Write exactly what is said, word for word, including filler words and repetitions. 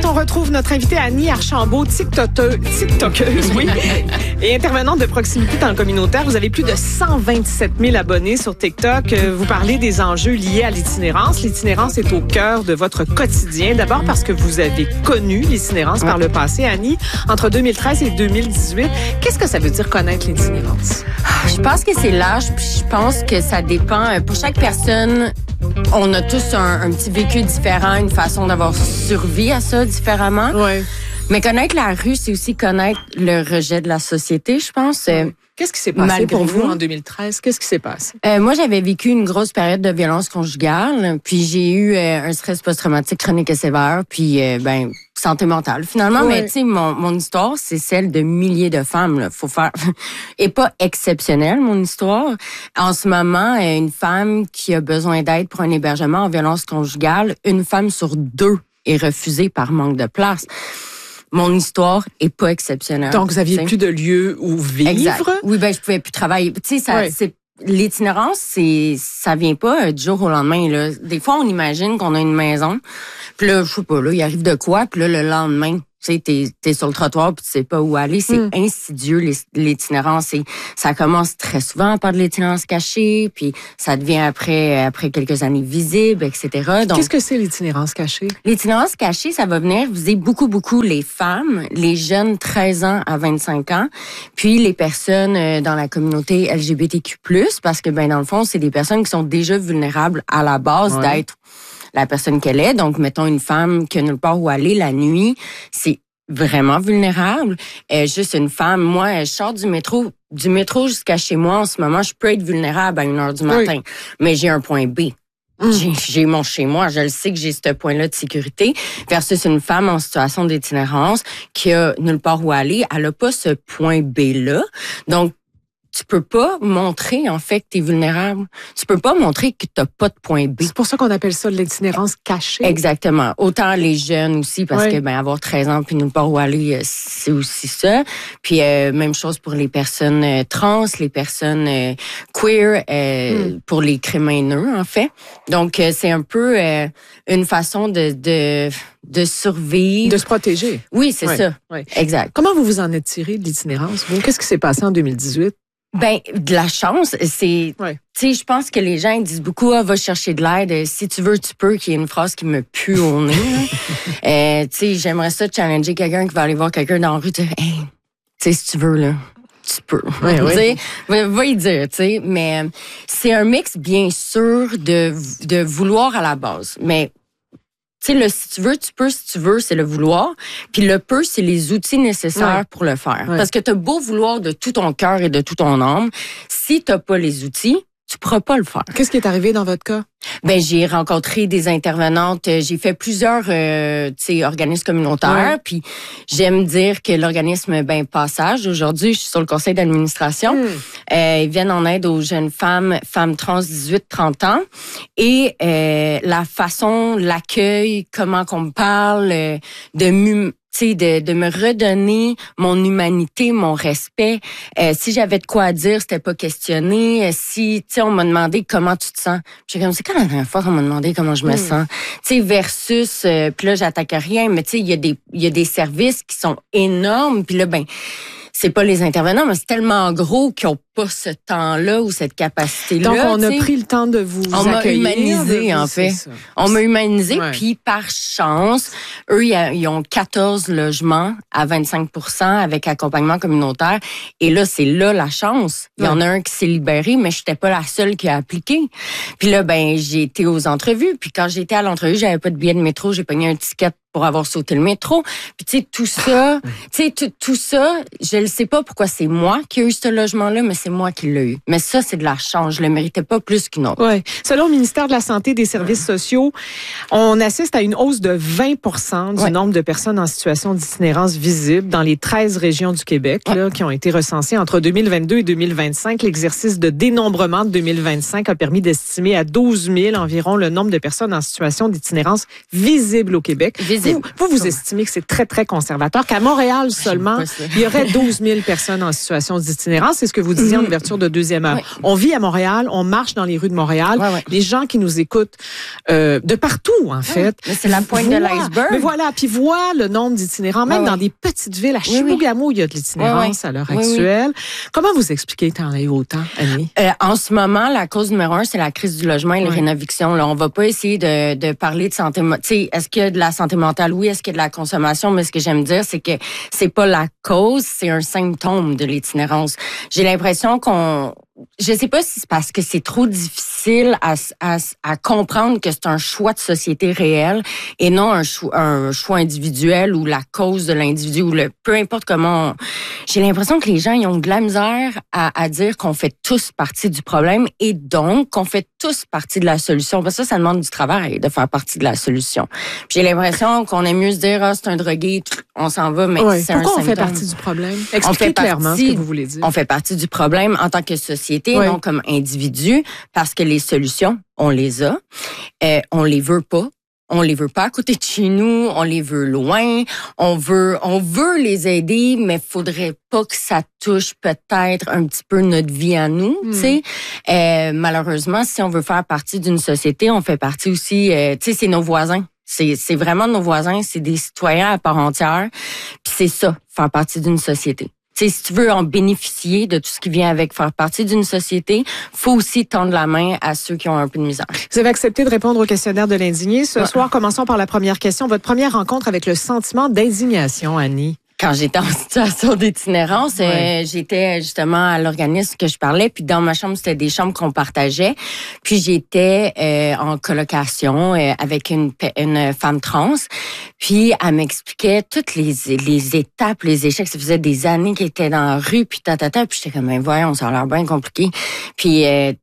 on retrouve notre invitée Annie Archambault, TikTokeuse, TikTokeuse, oui, et intervenante de proximité dans le communautaire. Vous avez plus de cent vingt-sept mille abonnés sur TikTok. Vous parlez des enjeux liés à l'itinérance. L'itinérance est au cœur de votre quotidien. D'abord parce que vous avez connu l'itinérance par le passé, Annie, entre deux mille treize et deux mille dix-huit. Qu'est-ce que ça veut dire connaître l'itinérance? Je pense que c'est large, puis je pense que ça dépend. Pour chaque personne, on a tous un, un petit vécu différent, une façon d'avoir survécu à ça différemment. Ouais. Mais connaître la rue, c'est aussi connaître le rejet de la société, je pense. Ouais. Qu'est-ce qui s'est passé Malgré pour vous vous. en deux mille treize? Qu'est-ce qui s'est passé? Euh, moi, j'avais vécu une grosse période de violence conjugale, puis j'ai eu euh, un stress post-traumatique chronique et sévère, puis euh, ben santé mentale finalement. Ouais. Mais tu sais, mon, mon histoire, c'est celle de milliers de femmes. Là. Faut faire et pas exceptionnelle mon histoire. En ce moment, euh, une femme qui a besoin d'aide pour un hébergement en violence conjugale, une femme sur deux est refusée par manque de place. Mon histoire est pas exceptionnelle. Donc, vous aviez t'sais. plus de lieux où vivre? Exact. Oui, ben je pouvais plus travailler. Tu sais, ça, Ouais. c'est l'itinérance, c'est ça vient pas euh, du jour au lendemain. Là. Des fois, on imagine qu'on a une maison, puis là, je sais pas, là, il arrive de quoi, puis là, le lendemain, tu sais, t'es, t'es sur le trottoir, puis tu sais pas où aller. C'est Mm. insidieux, l'itinérance. C'est, ça commence très souvent par de l'itinérance cachée, puis ça devient après après quelques années visible, et cetera. Donc, Qu'est-ce que c'est l'itinérance cachée? l'itinérance cachée, ça va venir viser beaucoup, beaucoup les femmes, les jeunes treize ans à vingt-cinq ans, puis les personnes euh, dans la communauté L G B T Q plus, parce que, ben dans le fond, c'est des personnes qui sont déjà vulnérables à la base Ouais. d'être la personne qu'elle est. Donc, mettons une femme qui a nulle part où aller la nuit, c'est vraiment vulnérable. Euh, juste une femme, moi, je sors du métro, du métro jusqu'à chez moi en ce moment, je peux être vulnérable à une heure du matin, Oui. mais j'ai un point B. Mm. J'ai, j'ai mon chez moi, je le sais que j'ai ce point-là de sécurité versus une femme en situation d'itinérance qui a nulle part où aller, elle a pas ce point B-là. Donc, tu peux pas montrer, en fait, que t'es vulnérable. Tu peux pas montrer que t'as pas de point B. C'est pour ça qu'on appelle ça l'itinérance cachée. Exactement. Autant les jeunes aussi, parce Ouais. que ben avoir treize ans puis nulle part où aller, euh, c'est aussi ça. Puis euh, même chose pour les personnes euh, trans, les personnes euh, queer, euh, Mm. pour les crimes haineux, en fait. Donc euh, c'est un peu euh, une façon de de de survivre. De se protéger. Oui, c'est Ouais. ça. Ouais. Exact. Comment vous vous en êtes tiré de l'itinérance, vous? Qu'est-ce qui s'est passé en deux mille dix-huit? Ben, de la chance, c'est... Ouais. Tu sais, je pense que les gens ils disent beaucoup, ah, va chercher de l'aide. Si tu veux, tu peux, qui est une phrase qui me pue au nez. euh, tu sais, j'aimerais ça challenger quelqu'un qui va aller voir quelqu'un dans la rue, dire, hey, tu sais, si tu veux, là, tu peux. Ouais, Tu ouais. sais, va, va y dire, tu sais. Mais euh, c'est un mix, bien sûr, de, de vouloir à la base. Mais tu sais, le si tu veux, tu peux, si tu veux, c'est le vouloir. Puis le peu, c'est les outils nécessaires Ouais. pour le faire. Ouais. Parce que t'as beau vouloir de tout ton cœur et de tout ton âme, si t'as pas les outils, tu pourras pas le faire. Qu'est-ce qui est arrivé dans votre cas? Ben j'ai rencontré des intervenantes, euh, j'ai fait plusieurs euh, tu sais organismes communautaires, Ouais. puis j'aime dire que l'organisme ben Passage, aujourd'hui, je suis sur le conseil d'administration. Mm. Euh, ils viennent en aide aux jeunes femmes, femmes trans dix-huit trente ans. Et euh, la façon, l'accueil, comment qu'on me parle, euh, de mu- tu sais, de, de me redonner mon humanité, mon respect. Euh, si j'avais de quoi à dire, c'était pas questionné. Euh, si, tu sais, on m'a demandé comment tu te sens. J'ai comme, c'est quand la dernière fois qu'on m'a demandé comment je me Mm. sens? Tu sais, versus, euh, puis là, j'attaque rien, mais tu sais, il y a des, il y a des services qui sont énormes. Puis là, ben, c'est pas les intervenants, mais c'est tellement gros qu'ils ont pas ce temps-là ou cette capacité-là. Donc, on a tu sais. pris le temps de vous On m'a accueillir. humanisé, de- en c'est fait. ça. On m'a humanisé, Ouais. puis par chance, eux, ils a- ils ont quatorze logements à vingt-cinq pour cent avec accompagnement communautaire. Et là, c'est là la chance. Il y en a un qui s'est libéré, mais j'étais pas la seule qui a appliqué. Puis là, ben, j'ai été aux entrevues. Puis quand j'étais à l'entrevue, j'avais pas de billet de métro, j'ai pogné un ticket pour avoir sauté le métro. Puis tu sais, tout ça, tu sais, tout, tout ça, je ne sais pas pourquoi c'est moi qui ai eu ce logement-là, mais c'est moi qui l'ai eu. Mais ça, c'est de la chance. Je le méritais pas plus qu'une autre. Ouais. Selon le ministère de la Santé et des Services sociaux, on assiste à une hausse de vingt pour cent du Ouais. nombre de personnes en situation d'itinérance visible dans les treize régions du Québec Ouais. là, qui ont été recensées entre deux mille vingt-deux et deux mille vingt-cinq. L'exercice de dénombrement de deux mille vingt-cinq a permis d'estimer à douze mille environ le nombre de personnes en situation d'itinérance visible au Québec. Visible visible. Vous, vous, vous estimez que c'est très, très conservateur, qu'à Montréal seulement, il y aurait douze mille personnes en situation d'itinérance. C'est ce que vous disiez en ouverture de deuxième heure. Oui. On vit à Montréal, on marche dans les rues de Montréal. Ouais, ouais. Les gens qui nous écoutent euh, de partout, en fait. Ouais, mais c'est la pointe voient, de l'iceberg. Mais voilà, puis voient le nombre d'itinérants, même ouais, dans ouais. des petites villes. À Chibougamau, oui, oui. il y a de l'itinérance ouais, ouais. à l'heure oui, actuelle. Oui. Comment vous expliquez que t'en as eu autant, Annie? Euh, en ce moment, la cause numéro un, c'est la crise du logement et ouais. les rénovictions. Là, on va pas essayer de, de parler de santé. Tu sais, est-ce qu'il y a de la santé mentale? Oui. Est-ce qu'il y a de la consommation? Mais ce que j'aime dire, c'est que c'est pas la cause, c'est un symptôme de l'itinérance. J'ai l'impression qu'on je sais pas si c'est parce que c'est trop difficile à, à, à comprendre que c'est un choix de société réel et non un choix, un choix individuel ou la cause de l'individu ou le peu importe comment. On... J'ai l'impression que les gens ils ont de la misère à, à dire qu'on fait tous partie du problème et donc qu'on fait tous partie de la solution. Parce que ça, ça demande du travail de faire partie de la solution. Puis j'ai l'impression qu'on aime mieux se dire ah c'est un drogué, on s'en va, mais oui. c'est Pourquoi un on symptôme. fait partie du problème? Expliquez clairement ce que vous voulez dire. On fait partie du problème en tant que société. Oui. Non comme individu, parce que les solutions, on les a, euh, on les veut pas, on les veut pas à côté de chez nous, on les veut loin, on veut, on veut les aider, mais faudrait pas que ça touche peut-être un petit peu notre vie à nous, mm. tu sais. Euh, malheureusement, si on veut faire partie d'une société, on fait partie aussi, euh, tu sais, c'est nos voisins. C'est, c'est vraiment nos voisins, c'est des citoyens à part entière, puis c'est ça, faire partie d'une société. T'sais, si tu veux en bénéficier de tout ce qui vient avec faire partie d'une société, faut aussi tendre la main à ceux qui ont un peu de misère. Vous avez accepté de répondre au questionnaire de l'indigné. Ce ouais. soir, commençons par la première question. Votre première rencontre avec le sentiment d'indignation, Annie? Quand j'étais en situation d'itinérance, ouais. euh, j'étais justement à l'organisme que je parlais, puis dans ma chambre, c'était des chambres qu'on partageait. Puis j'étais euh, en colocation euh, avec une, une femme trans, puis elle m'expliquait toutes les, les étapes, les échecs. Ça faisait des années qu'elle était dans la rue, puis tatata, puis j'étais comme, ben voyons, ça a l'air bien compliqué. Puis euh,